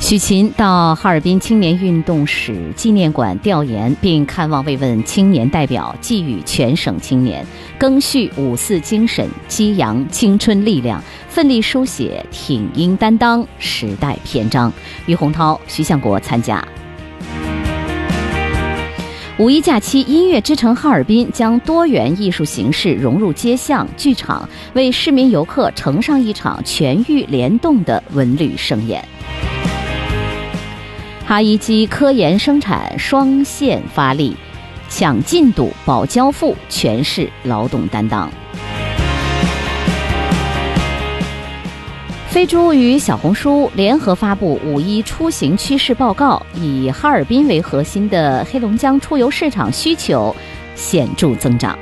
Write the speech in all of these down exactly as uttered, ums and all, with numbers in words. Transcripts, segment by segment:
许勤到哈尔滨青年运动史纪念馆调研，并看望慰问青年代表，寄语全省青年赓续五四精神，激扬青春力量，奋力书写挺膺担当时代篇章。于洪涛、徐向国参加。五一假期，音乐之城哈尔滨将多元艺术形式融入街巷、剧场，为市民游客呈上一场全域联动的文旅盛宴。哈一机科研生产双线发力，抢进度保交付，全市劳动担当。飞猪与小红书联合发布五一出行趋势报告，以哈尔滨为核心的黑龙江出游市场需求显著增长。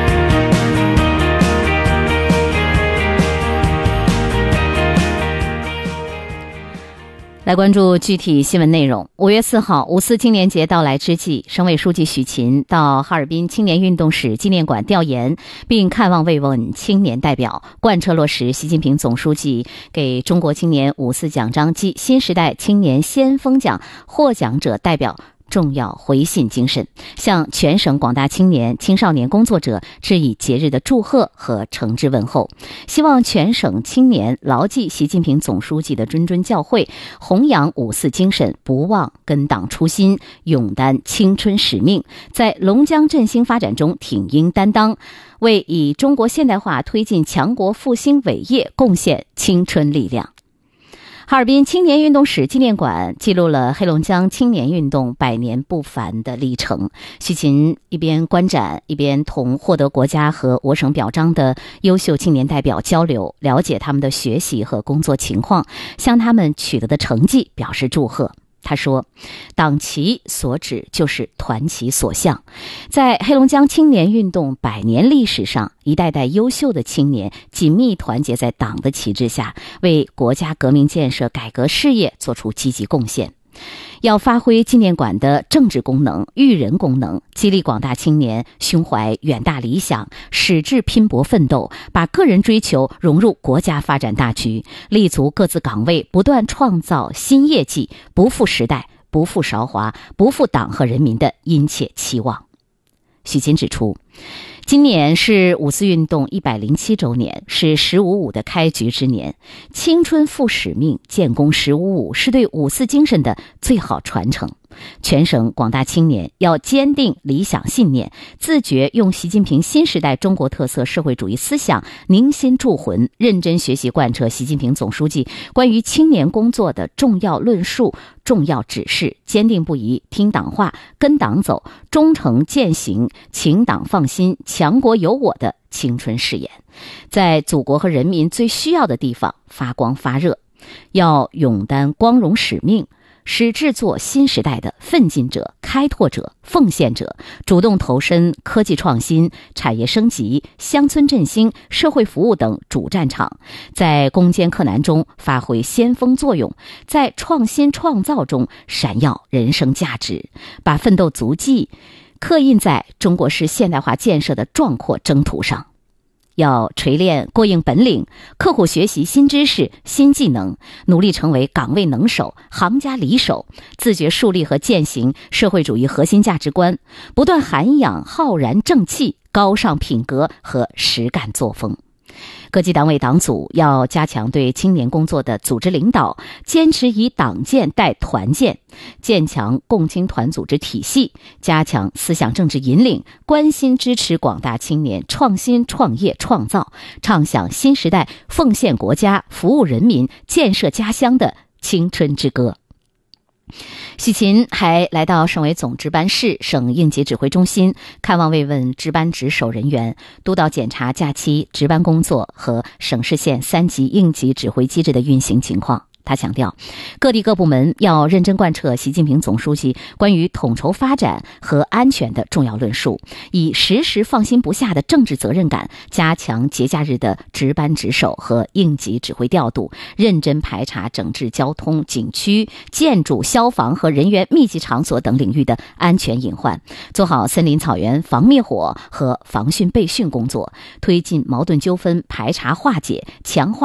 来关注具体新闻内容。五月四号，五四青年节到来之际，省委书记许勤到哈尔滨青年运动史纪念馆调研，并看望慰问青年代表，贯彻落实习近平总书记给中国青年五四奖章暨新时代青年先锋奖获奖者代表重要回信精神，向全省广大青年、青少年工作者致以节日的祝贺和诚挚问候，希望全省青年牢记习近平总书记的谆谆教诲，弘扬五四精神，不忘跟党初心，勇担青春使命，在龙江振兴发展中挺膺担当，为以中国现代化推进强国复兴伟业贡献青春力量。哈尔滨青年运动史纪念馆记录了黑龙江青年运动百年不凡的历程。许勤一边观展，一边同获得国家和我省表彰的优秀青年代表交流，了解他们的学习和工作情况，向他们取得的成绩表示祝贺。他说，党旗所指就是团旗所向，在黑龙江青年运动百年历史上，一代代优秀的青年紧密团结在党的旗帜下，为国家革命建设改革事业做出积极贡献。要发挥纪念馆的政治功能、育人功能，激励广大青年胸怀远大理想，矢志拼搏奋斗，把个人追求融入国家发展大局，立足各自岗位，不断创造新业绩，不负时代，不负韶华，不负党和人民的殷切期望。许勤指出，今年是五四运动一百零七周年，是十五五的开局之年。青春负使命，建功十五五，是对五四精神的最好传承。全省广大青年要坚定理想信念，自觉用习近平新时代中国特色社会主义思想凝心铸魂，认真学习贯彻习近平总书记关于青年工作的重要论述、重要指示，坚定不移听党话、跟党走，忠诚践行请党放心、强国有我的青春誓言，在祖国和人民最需要的地方发光发热。要勇担光荣使命，使制作新时代的奋进者、开拓者、奉献者，主动投身科技创新、产业升级、乡村振兴、社会服务等主战场，在攻坚克难中发挥先锋作用，在创新创造中闪耀人生价值，把奋斗足迹刻印在中国式现代化建设的壮阔征途上。要锤炼过硬本领，刻苦学习新知识、新技能，努力成为岗位能手、行家里手，自觉树立和践行社会主义核心价值观，不断涵养浩然正气、高尚品格和实干作风。各级党委党组要加强对青年工作的组织领导，坚持以党建带团建，建强共青团组织体系，加强思想政治引领，关心支持广大青年创新创业创造，唱响新时代奉献国家、服务人民、建设家乡的青春之歌。许勤还来到省委总值班室、省应急指挥中心，看望慰问值班值守人员，督导检查假期值班工作和省市县三级应急指挥机制的运行情况。他强调，各地各部门要认真贯彻习近平总书记关于统筹发展和安全的重要论述，以时时放心不下的政治责任感，加强节假日的值班值守和应急指挥调度，认真排查整治交通、景区、建筑、消防和人员密集场所等领域的安全隐患，做好森林草原防灭火和防汛备汛工作，推进矛盾纠纷排查化解，强化